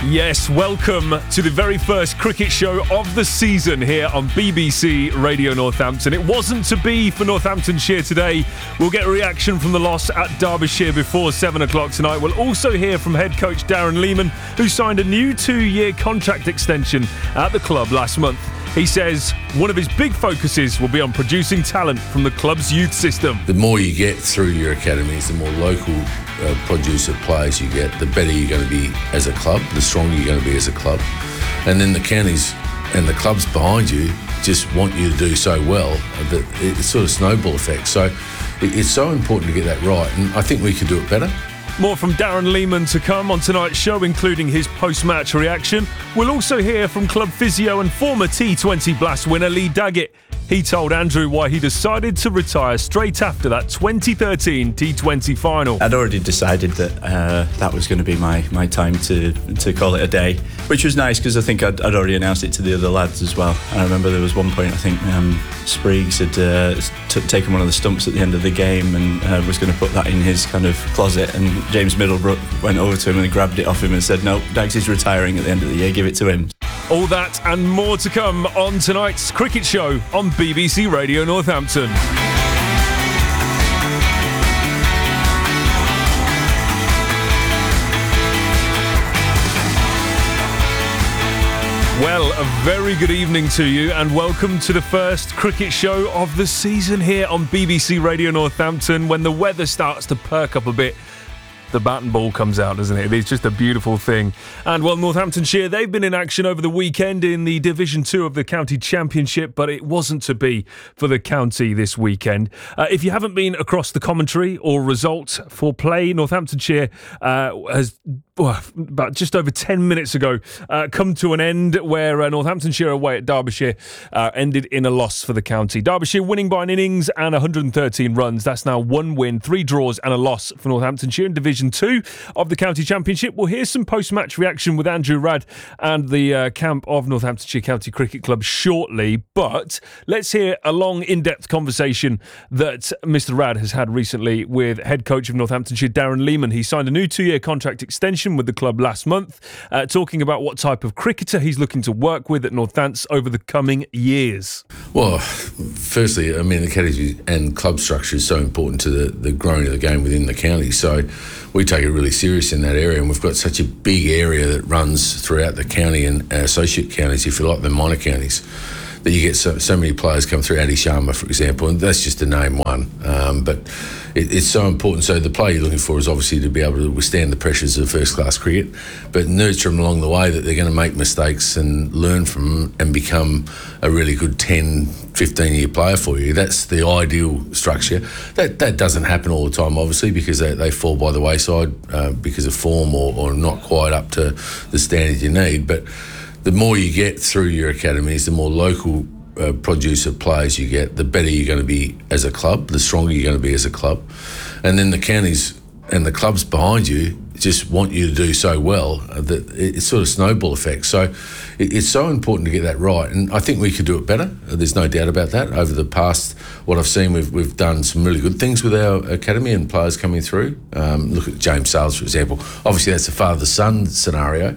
Yes, welcome to the very first cricket show of the season here on BBC Radio Northampton. It wasn't to be for Northamptonshire today. We'll get a reaction from the loss at Derbyshire before 7 o'clock tonight. We'll also hear from head coach Darren Lehmann, who signed a new 2-year contract extension at the club last month. He says one of his big focuses will be on producing talent from the club's youth system. The more you get through your academies, the more local produce of players you get, the better you're going to be as a club, the stronger you're going to be as a club. And then the counties and the clubs behind you just want you to do so well that it's sort of snowball effect. So it's so important to get that right, and I think we could do it better. More from Darren Lehmann to come on tonight's show, including his post-match reaction. We'll also hear from club physio and former T20 Blast winner Lee Daggett. He told Andrew why he decided to retire straight after that 2013 T20 final. I'd already decided that that was going to be my time to call it a day, which was nice because I think I'd already announced it to the other lads as well. I remember there was one point I think Spriggs had taken one of the stumps at the end of the game and was going to put that in his kind of closet, and James Middlebrook went over to him and grabbed it off him and said, "No, Dags is retiring at the end of the year, give it to him." All that and more to come on tonight's cricket show on BBC Radio Northampton. Well, a very good evening to you and welcome to the first cricket show of the season here on BBC Radio Northampton. When the weather starts to perk up a bit, the bat and ball comes out, doesn't it? It's just a beautiful thing. And, well, Northamptonshire, they've been in action over the weekend in the Division 2 of the County Championship, but it wasn't to be for the county this weekend. If you haven't been across the commentary or result for play, Northamptonshire has about just over 10 minutes ago come to an end where Northamptonshire away at Derbyshire ended in a loss for the county. Derbyshire winning by an innings and 113 runs. That's now 1 win, 3 draws and a loss for Northamptonshire in Division 2 of the County Championship. We'll hear some post-match reaction with Andrew Radd and the camp of Northamptonshire County Cricket Club shortly, but let's hear a long, in-depth conversation that Mr. Radd has had recently with head coach of Northamptonshire, Darren Lehmann. He signed a new 2-year contract extension with the club last month, talking about what type of cricketer he's looking to work with at Northants over the coming years. Well, firstly, I mean, the category and club structure is so important to the growing of the game within the county, so we take it really serious in that area, and we've got such a big area that runs throughout the county and associate counties, if you like, the minor counties, that you get so many players come through. Adi Sharma, for example, and that's just to name one. But it's so important. So the player you're looking for is obviously to be able to withstand the pressures of first-class cricket, but nurture them along the way that they're going to make mistakes and learn from them and become a really good 10, 15-year player for you. That's the ideal structure. That doesn't happen all the time, obviously, because they fall by the wayside because of form or not quite up to the standard you need. But the more you get through your academies, the more local produce of players you get, the better you're going to be as a club, the stronger you're going to be as a club. And then the counties and the clubs behind you just want you to do so well that it's sort of snowball effect. So it's so important to get that right, and I think we could do it better. There's no doubt about that. Over the past, what I've seen, we've done some really good things with our academy and players coming through. Look at James Sales, for example. Obviously, that's a father-son scenario,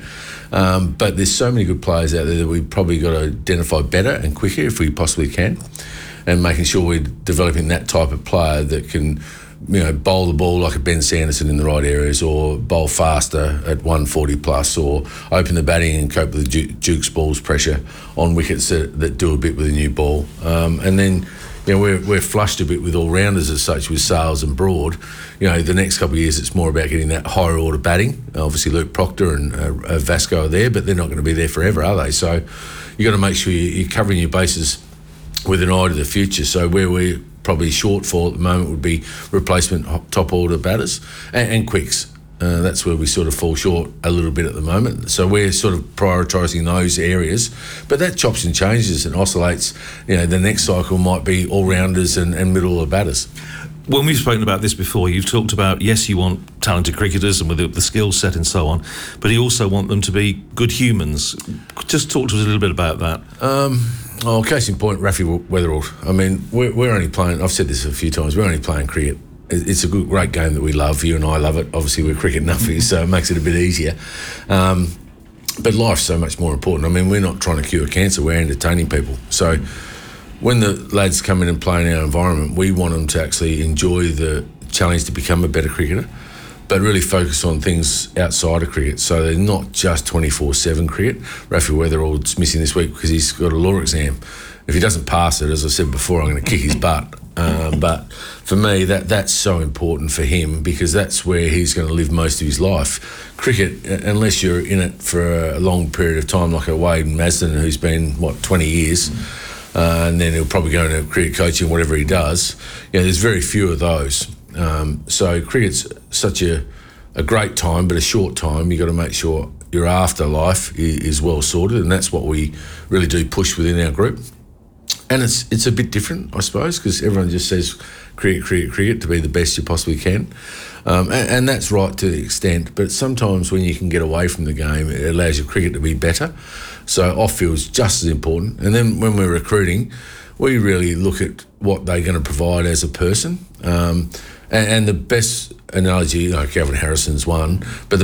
but there's so many good players out there that we've probably got to identify better and quicker if we possibly can, and making sure we're developing that type of player that can, bowl the ball like a Ben Sanderson in the right areas, or bowl faster at 140 plus, or open the batting and cope with the Duke's ball's pressure on wickets that do a bit with a new ball. And then, we're flushed a bit with all-rounders as such, with Sales and Broad. The next couple of years it's more about getting that higher order batting. Obviously Luke Proctor and Vasco are there, but they're not going to be there forever, are they? So you've got to make sure you're covering your bases with an eye to the future. So where we're probably shortfall at the moment would be replacement top order batters and quicks. That's where we sort of fall short a little bit at the moment. So we're sort of prioritising those areas. But that chops and changes and oscillates. The next cycle might be all-rounders and middle order batters. When we've spoken about this before, you've talked about, yes, you want talented cricketers and with the skill set and so on, but you also want them to be good humans. Just talk to us a little bit about that. Case in point, Rafi Weatherald. I mean, we're only playing, I've said this a few times, we're only playing cricket. It's a great game that we love. You and I love it. Obviously, we're cricket nuffies, so it makes it a bit easier. But life's so much more important. I mean, we're not trying to cure cancer, we're entertaining people. So when the lads come in and play in our environment, we want them to actually enjoy the challenge to become a better cricketer, but really focus on things outside of cricket. So they're not just 24/7 cricket. Rafi Weatherall's missing this week because he's got a law exam. If he doesn't pass it, as I said before, I'm going to kick his butt. But for me, that's so important for him because that's where he's going to live most of his life. Cricket, unless you're in it for a long period of time, like a Wade Masden, who's been, 20 years, and then he'll probably go into cricket coaching, whatever he does. There's very few of those. So cricket's such a great time, but a short time. You've got to make sure your afterlife is well sorted, and that's what we really do push within our group. And it's a bit different, I suppose, because everyone just says cricket to be the best you possibly can. And that's right to the extent, but sometimes when you can get away from the game, it allows your cricket to be better. So off-field's just as important. And then when we're recruiting, we really look at what they're going to provide as a person. And the best analogy, Calvin Harrison's one, but the